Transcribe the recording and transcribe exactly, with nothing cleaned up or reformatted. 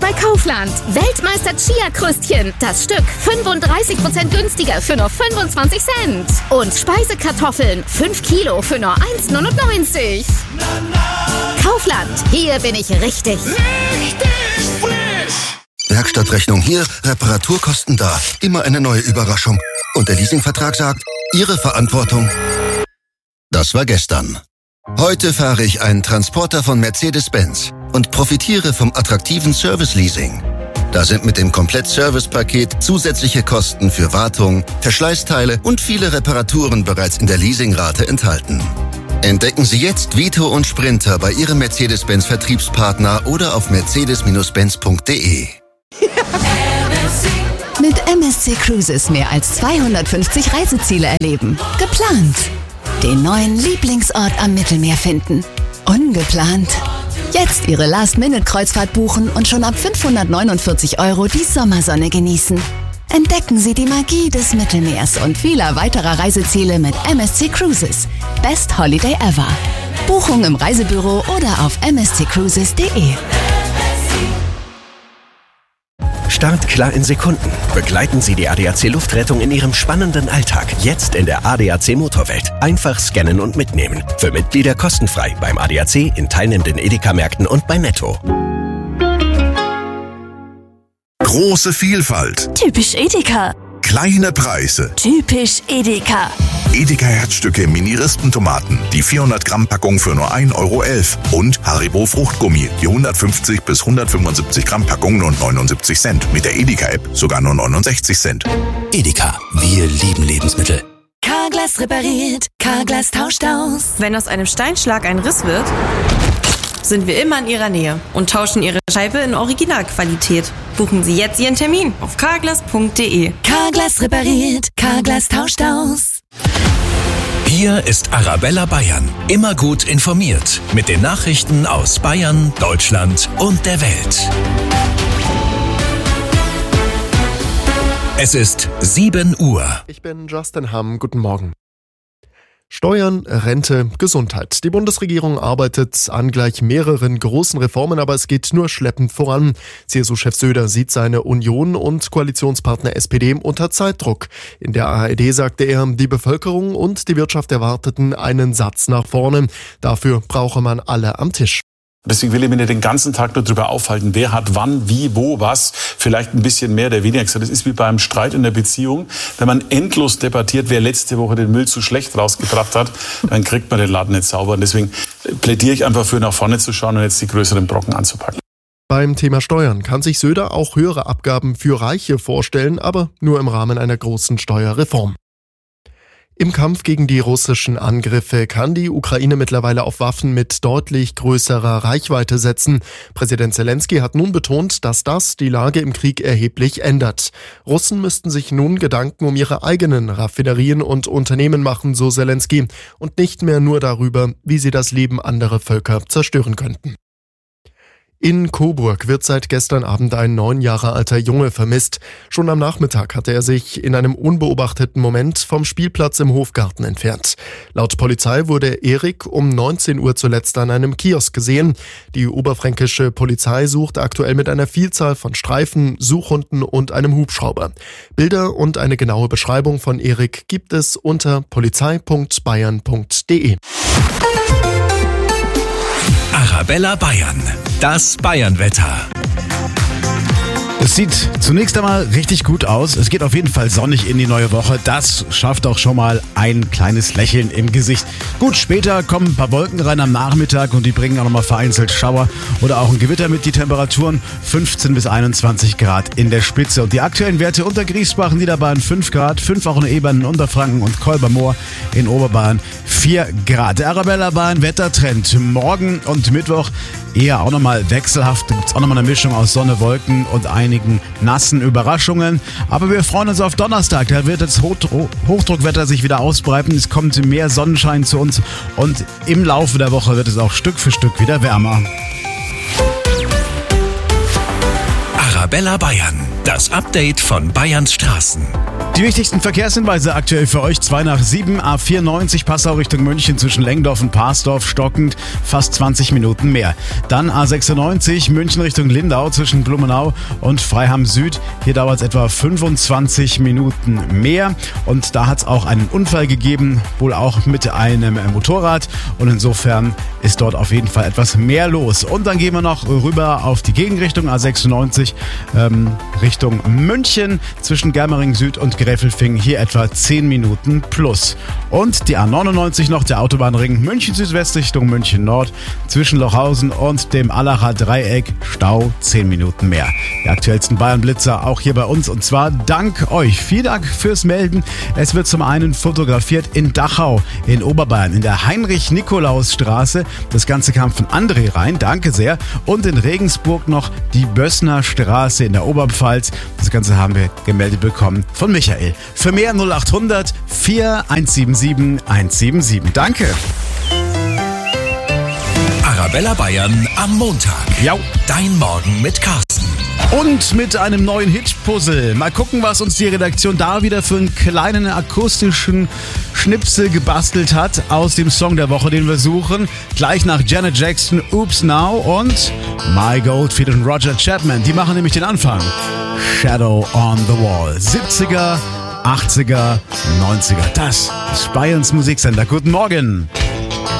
bei Kaufland. Weltmeister Chia-Kröstchen. Das Stück fünfunddreißig Prozent günstiger für nur fünfundzwanzig Cent. Und Speisekartoffeln. fünf Kilo für nur eins Komma neunundneunzig. Kaufland. Hier bin ich richtig. Richtig frisch. Werkstattrechnung hier, Reparaturkosten da. Immer eine neue Überraschung. Und der Leasingvertrag sagt, Ihre Verantwortung. Das war gestern. Heute fahre ich einen Transporter von Mercedes-Benz und profitiere vom attraktiven Service-Leasing. Da sind mit dem Komplett-Service-Paket zusätzliche Kosten für Wartung, Verschleißteile und viele Reparaturen bereits in der Leasingrate enthalten. Entdecken Sie jetzt Vito und Sprinter bei Ihrem Mercedes-Benz-Vertriebspartner oder auf mercedes Benz punkt de. Mit M S C Cruises mehr als zweihundertfünfzig Reiseziele erleben. Geplant. Den neuen Lieblingsort am Mittelmeer finden. Ungeplant. Jetzt Ihre Last-Minute-Kreuzfahrt buchen und schon ab fünfhundertneunundvierzig Euro die Sommersonne genießen. Entdecken Sie die Magie des Mittelmeers und vieler weiterer Reiseziele mit M S C Cruises. Best Holiday ever. Buchung im Reisebüro oder auf m s c cruises punkt de. Start klar in Sekunden. Begleiten Sie die A D A C Luftrettung in Ihrem spannenden Alltag. Jetzt in der A D A C Motorwelt. Einfach scannen und mitnehmen. Für Mitglieder kostenfrei beim A D A C, in teilnehmenden Edeka-Märkten und bei Netto. Große Vielfalt. Typisch Edeka. Kleine Preise. Typisch Edeka. Edeka Herzstücke Mini-Rispentomaten. Die vierhundert Gramm Packung für nur ein Euro elf. Und Haribo Fruchtgummi. Die hundertfünfzig bis hundertfünfundsiebzig Gramm Packung nur neunundsiebzig Cent. Mit der Edeka-App sogar nur neunundsechzig Cent. Edeka. Wir lieben Lebensmittel. Carglass repariert. Carglass tauscht aus. Wenn aus einem Steinschlag ein Riss wird, sind wir immer in Ihrer Nähe und tauschen Ihre Scheibe in Originalqualität. Buchen Sie jetzt Ihren Termin auf carglass punkt de. Carglass repariert. Carglass tauscht aus. Hier ist Arabella Bayern. Immer gut informiert. Mit den Nachrichten aus Bayern, Deutschland und der Welt. Es ist sieben Uhr. Ich bin Justin Hamm. Guten Morgen. Steuern, Rente, Gesundheit. Die Bundesregierung arbeitet an gleich mehreren großen Reformen, aber es geht nur schleppend voran. C S U-Chef Söder sieht seine Union und Koalitionspartner S P D unter Zeitdruck. In der A R D sagte er, die Bevölkerung und die Wirtschaft erwarteten einen Satz nach vorne. Dafür brauche man alle am Tisch. Deswegen will ich mich nicht den ganzen Tag nur darüber aufhalten, wer hat wann, wie, wo, was, vielleicht ein bisschen mehr oder weniger gesagt. Das ist wie beim Streit in der Beziehung. Wenn man endlos debattiert, wer letzte Woche den Müll zu schlecht rausgebracht hat, dann kriegt man den Laden nicht sauber. Und deswegen plädiere ich einfach für nach vorne zu schauen und jetzt die größeren Brocken anzupacken. Beim Thema Steuern kann sich Söder auch höhere Abgaben für Reiche vorstellen, aber nur im Rahmen einer großen Steuerreform. Im Kampf gegen die russischen Angriffe kann die Ukraine mittlerweile auf Waffen mit deutlich größerer Reichweite setzen. Präsident Zelensky hat nun betont, dass das die Lage im Krieg erheblich ändert. Russen müssten sich nun Gedanken um ihre eigenen Raffinerien und Unternehmen machen, so Zelensky, und nicht mehr nur darüber, wie sie das Leben anderer Völker zerstören könnten. In Coburg wird seit gestern Abend ein neun Jahre alter Junge vermisst. Schon am Nachmittag hatte er sich in einem unbeobachteten Moment vom Spielplatz im Hofgarten entfernt. Laut Polizei wurde Erik um neunzehn Uhr zuletzt an einem Kiosk gesehen. Die oberfränkische Polizei sucht aktuell mit einer Vielzahl von Streifen, Suchhunden und einem Hubschrauber. Bilder und eine genaue Beschreibung von Erik gibt es unter polizei punkt bayern punkt de. Arabella Bayern. Das Bayernwetter. Es sieht zunächst einmal richtig gut aus. Es geht auf jeden Fall sonnig in die neue Woche. Das schafft auch schon mal ein kleines Lächeln im Gesicht. Gut, später kommen ein paar Wolken rein am Nachmittag und die bringen auch nochmal vereinzelt Schauer oder auch ein Gewitter mit. Die Temperaturen fünfzehn bis einundzwanzig Grad in der Spitze. Und die aktuellen Werte unter Griesbach, Niederbayern fünf Grad, fünf auch in Ebern, in Unterfranken und Kolbermoor in Oberbayern vier Grad. Der Arabella Bayern Wettertrend. Morgen und Mittwoch eher auch nochmal wechselhaft. Da gibt es auch nochmal eine Mischung aus Sonne, Wolken und einigen nassen Überraschungen. Aber wir freuen uns auf Donnerstag. Da wird das Hochdruckwetter sich wieder ausbreiten. Es kommt mehr Sonnenschein zu uns und im Laufe der Woche wird es auch Stück für Stück wieder wärmer. Arabella Bayern. Das Update von Bayerns Straßen. Die wichtigsten Verkehrshinweise aktuell für euch. zwei nach sieben, A vierundneunzig Passau Richtung München zwischen Lengdorf und Parsdorf stockend, fast zwanzig Minuten mehr. Dann A sechsundneunzig München Richtung Lindau zwischen Blumenau und Freiham Süd. Hier dauert es etwa fünfundzwanzig Minuten mehr. Und da hat es auch einen Unfall gegeben, wohl auch mit einem Motorrad. Und insofern ist dort auf jeden Fall etwas mehr los. Und dann gehen wir noch rüber auf die Gegenrichtung A sechsundneunzig ähm, Richtung München zwischen Germering Süd und Gräfelfing. Hier etwa zehn Minuten plus. Und die A neunundneunzig noch, der Autobahnring München Südwest Richtung München Nord zwischen Lochhausen und dem Allacher Dreieck. Stau zehn Minuten mehr. Die aktuellsten Bayern-Blitzer auch hier bei uns und zwar dank euch. Vielen Dank fürs Melden. Es wird zum einen fotografiert in Dachau in Oberbayern in der Heinrich-Nikolaus-Straße. Das Ganze kam von André rein. Danke sehr. Und in Regensburg noch die Bössner Straße in der Oberpfalz. Das Ganze haben wir gemeldet bekommen von Michael. Für mehr null acht hundert vier eins sieben sieben eins sieben sieben. Danke. Arabella Bayern am Montag. Ja. Dein Morgen mit Carsten. Und mit einem neuen Hit-Puzzle. Mal gucken, was uns die Redaktion da wieder für einen kleinen akustischen Schnipsel gebastelt hat aus dem Song der Woche, den wir suchen. Gleich nach Janet Jackson, Oops Now und My Goldfeet und Roger Chapman. Die machen nämlich den Anfang. Shadow on the Wall. siebziger, achtziger, neunziger. Das ist Bayerns Musiksender. Guten Morgen.